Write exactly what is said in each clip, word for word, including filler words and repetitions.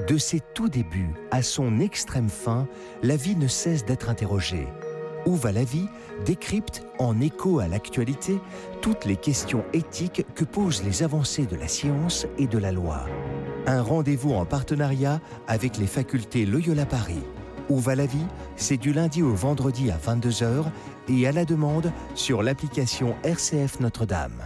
De ses tout débuts à son extrême fin, la vie ne cesse d'être interrogée. Où va la vie décrypte, en écho à l'actualité, toutes les questions éthiques que posent les avancées de la science et de la loi. Un rendez-vous en partenariat avec les facultés Loyola Paris. Où va la vie? C'est du lundi au vendredi à vingt-deux heures et à la demande sur l'application R C F Notre-Dame.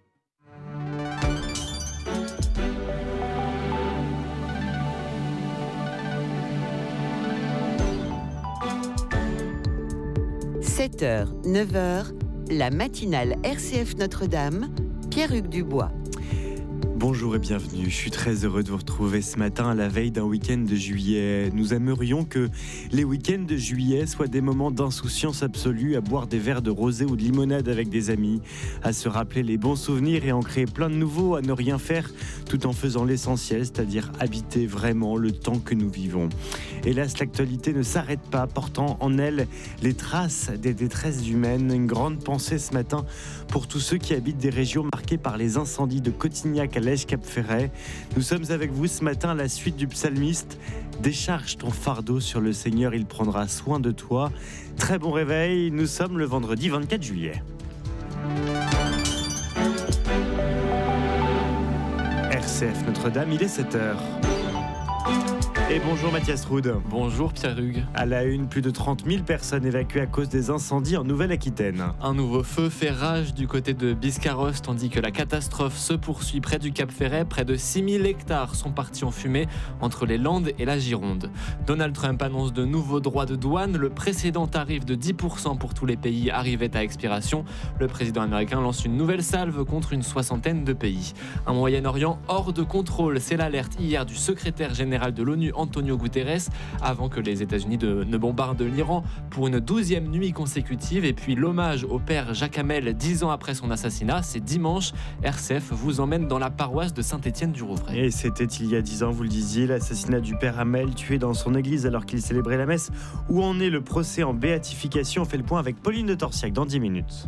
sept heures, neuf heures, la matinale R C F Notre-Dame, Pierre-Hugues Dubois. Bonjour et bienvenue, je suis très heureux de vous retrouver ce matin à la veille d'un week-end de juillet. Nous aimerions que les week-ends de juillet soient des moments d'insouciance absolue, à boire des verres de rosé ou de limonade avec des amis, à se rappeler les bons souvenirs et en créer plein de nouveaux, à ne rien faire tout en faisant l'essentiel, c'est-à-dire habiter vraiment le temps que nous vivons. Hélas, l'actualité ne s'arrête pas, portant en elle les traces des détresses humaines. Une grande pensée ce matin pour tous ceux qui habitent des régions marquées par les incendies de Cotignac à Lège-Cap-Ferret. Nous sommes avec vous ce matin à la suite du psalmiste. Décharge ton fardeau sur le Seigneur, il prendra soin de toi. Très bon réveil, nous sommes le vendredi vingt-quatre juillet. R C F Notre-Dame, il est sept heures. Et bonjour Mathias Roud. Bonjour Pierre-Hugues. À la une, plus de trente mille personnes évacuées à cause des incendies en Nouvelle-Aquitaine. Un nouveau feu fait rage du côté de Biscarrosse, tandis que la catastrophe se poursuit près du Cap Ferret. Près de six mille hectares sont partis en fumée entre les Landes et la Gironde. Donald Trump annonce de nouveaux droits de douane. Le précédent tarif de dix pour cent pour tous les pays arrivait à expiration. Le président américain lance une nouvelle salve contre une soixantaine de pays. Un Moyen-Orient hors de contrôle, c'est l'alerte hier du secrétaire général de l'ONU, Antonio Guterres, avant que les États-Unis de, ne bombardent l'Iran pour une douzième nuit consécutive. Et puis l'hommage au père Jacques Hamel dix ans après son assassinat, c'est dimanche. R C F vous emmène dans la paroisse de Saint-Étienne-du-Rouvray. Et c'était il y a dix ans, vous le disiez, l'assassinat du père Hamel, tué dans son église alors qu'il célébrait la messe. Où en est le procès en béatification? On fait le point avec Pauline de Torsiac dans dix minutes.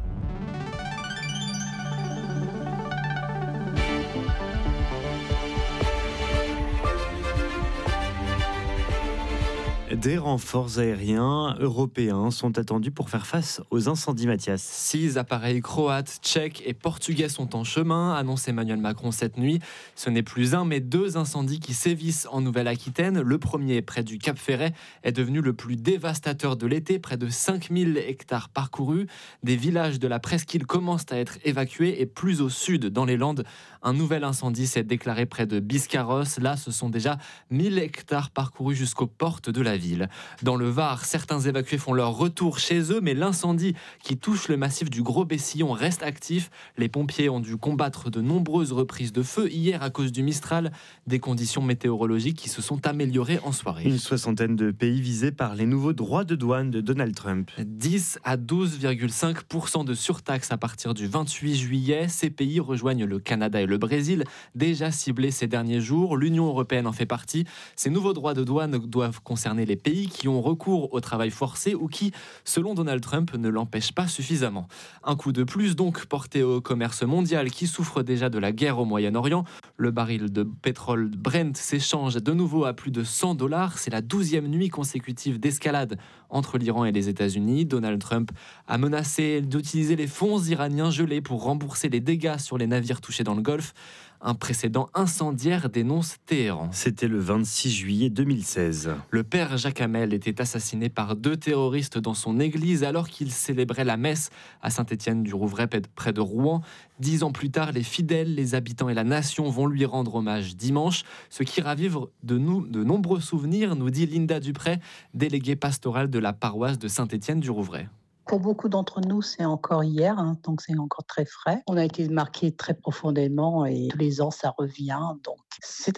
Des renforts aériens européens sont attendus pour faire face aux incendies, Mathias. Six appareils croates, tchèques et portugais sont en chemin, annonce Emmanuel Macron cette nuit. Ce n'est plus un, mais deux incendies qui sévissent en Nouvelle-Aquitaine. Le premier, près du Cap Ferret, est devenu le plus dévastateur de l'été. Près de cinq mille hectares parcourus. Des villages de la presqu'île commencent à être évacués. Et plus au sud, dans les Landes, un nouvel incendie s'est déclaré près de Biscarrosse. Là, ce sont déjà mille hectares parcourus jusqu'aux portes de la ville. Dans le Var, certains évacués font leur retour chez eux, mais l'incendie qui touche le massif du Gros-Bessillon reste actif. Les pompiers ont dû combattre de nombreuses reprises de feu hier à cause du Mistral, des conditions météorologiques qui se sont améliorées en soirée. Une soixantaine de pays visés par les nouveaux droits de douane de Donald Trump. dix à douze virgule cinq pour cent de surtaxe à partir du vingt-huit juillet. Ces pays rejoignent le Canada et le Brésil, déjà ciblés ces derniers jours. L'Union européenne en fait partie. Ces nouveaux droits de douane doivent concerner les pays qui ont recours au travail forcé ou qui, selon Donald Trump, ne l'empêchent pas suffisamment. Un coup de plus donc porté au commerce mondial qui souffre déjà de la guerre au Moyen-Orient. Le baril de pétrole Brent s'échange de nouveau à plus de cent dollars. C'est la douzième nuit consécutive d'escalade entre l'Iran et les États-Unis. Donald Trump a menacé d'utiliser les fonds iraniens gelés pour rembourser les dégâts sur les navires touchés dans le Golfe. Un précédent incendiaire dénonce Téhéran. C'était le vingt-six juillet deux mille seize. Le père Jacques Hamel était assassiné par deux terroristes dans son église alors qu'il célébrait la messe à Saint-Étienne-du-Rouvray près de Rouen. Dix ans plus tard, les fidèles, les habitants et la nation vont lui rendre hommage dimanche. Ce qui ravive de, nous, de nombreux souvenirs, nous dit Linda Dupré, déléguée pastorale de la paroisse de Saint-Étienne-du-Rouvray. Pour beaucoup d'entre nous, c'est encore hier, hein, donc c'est encore très frais. On a été marqués très profondément et tous les ans, ça revient. Donc c'est